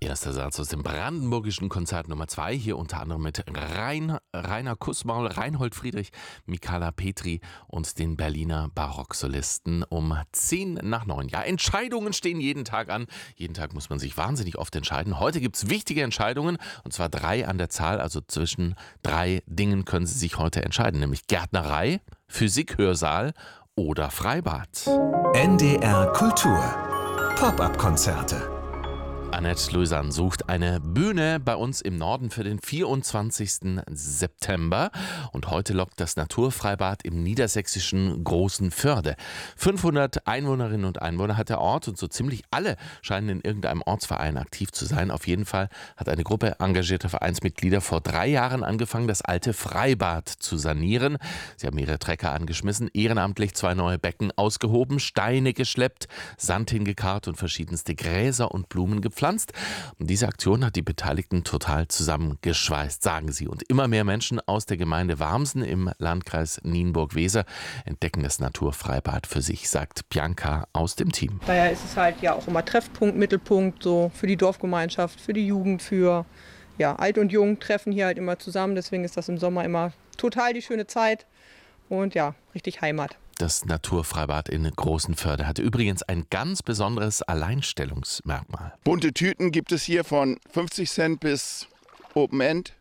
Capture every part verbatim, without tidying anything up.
Erster Satz aus dem brandenburgischen Konzert Nummer zwei, hier unter anderem mit Rein, Rainer Kussmaul, Reinhold Friedrich, Michala Petri und den Berliner Barocksolisten um zehn nach neun. Ja, Entscheidungen stehen jeden Tag an. Jeden Tag muss man sich wahnsinnig oft entscheiden. Heute gibt es wichtige Entscheidungen, und zwar drei an der Zahl. Also zwischen drei Dingen können Sie sich heute entscheiden, nämlich Gärtnerei, Physik-Hörsaal oder Freibad. N D R Kultur. Pop-up-Konzerte. Annette Louisanne sucht eine Bühne bei uns im Norden für den vierundzwanzigsten September. Und heute lockt das Naturfreibad im niedersächsischen Großen Förde. fünfhundert Einwohnerinnen und Einwohner hat der Ort und so ziemlich alle scheinen in irgendeinem Ortsverein aktiv zu sein. Auf jeden Fall hat eine Gruppe engagierter Vereinsmitglieder vor drei Jahren angefangen, das alte Freibad zu sanieren. Sie haben ihre Trecker angeschmissen, ehrenamtlich zwei neue Becken ausgehoben, Steine geschleppt, Sand hingekarrt und verschiedenste Gräser und Blumen gepflanzt. Und diese Aktion hat die Beteiligten total zusammengeschweißt, sagen sie. Und immer mehr Menschen aus der Gemeinde Warmsen im Landkreis Nienburg-Weser entdecken das Naturfreibad für sich, sagt Bianca aus dem Team. Daher ist es halt ja auch immer Treffpunkt, Mittelpunkt so für die Dorfgemeinschaft, für die Jugend, für ja, Alt und Jung treffen hier halt immer zusammen. Deswegen ist das im Sommer immer total die schöne Zeit und ja, richtig Heimat. Das Naturfreibad in Großen Förde hatte übrigens ein ganz besonderes Alleinstellungsmerkmal. Bunte Tüten gibt es hier von fünfzig Cent bis Open End.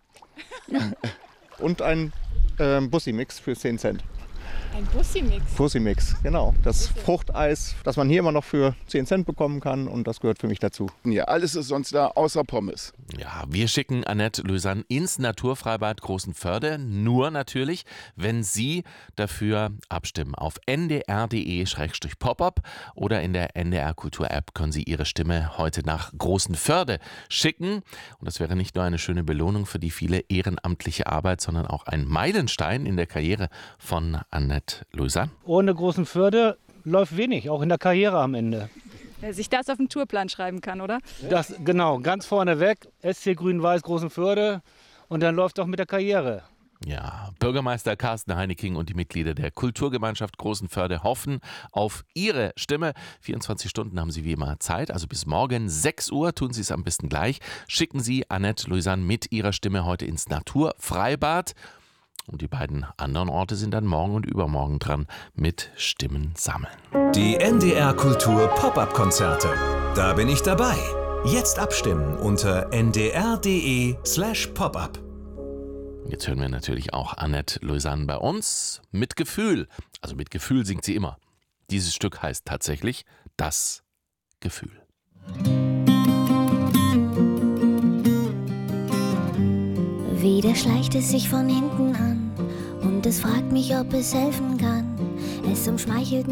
Und ein äh, Bussi-Mix für zehn Cent. Ein Bussi-Mix? Bussi-Mix, genau. Das Fruchteis, das man hier immer noch für zehn Cent bekommen kann, und das gehört für mich dazu. Ja, alles ist sonst da, außer Pommes. Ja, wir schicken Annette Louisanne ins Naturfreibad Großen Förde, nur natürlich, wenn Sie dafür abstimmen. Auf n d r punkt d e slash pop up oder in der N D R Kultur App können Sie Ihre Stimme heute nach Großen Förde schicken. Und das wäre nicht nur eine schöne Belohnung für die viele ehrenamtliche Arbeit, sondern auch ein Meilenstein in der Karriere von Annette Louisanne. Ohne Großen Förde läuft wenig, auch in der Karriere am Ende. Wer sich das auf den Tourplan schreiben kann, oder? Das, genau, ganz vorne weg, S C Grün-Weiß Großen Förde, und dann läuft auch mit der Karriere. Ja, Bürgermeister Carsten Heineking und die Mitglieder der Kulturgemeinschaft Großen Förde hoffen auf Ihre Stimme. vierundzwanzig Stunden haben Sie wie immer Zeit, also bis morgen sechs Uhr tun Sie es am besten gleich. Schicken Sie Annette Louisanne mit Ihrer Stimme heute ins Naturfreibad. Und die beiden anderen Orte sind dann morgen und übermorgen dran mit Stimmen sammeln. Die N D R Kultur Pop-up-Konzerte. Da bin ich dabei. Jetzt abstimmen unter n d r punkt d e slash pop up. Jetzt hören wir natürlich auch Annette Louisanne bei uns mit Gefühl. Also mit Gefühl singt sie immer. Dieses Stück heißt tatsächlich Das Gefühl. Wieder schleicht es sich von hinten an und es fragt mich, ob es helfen kann. Es umschmeichelt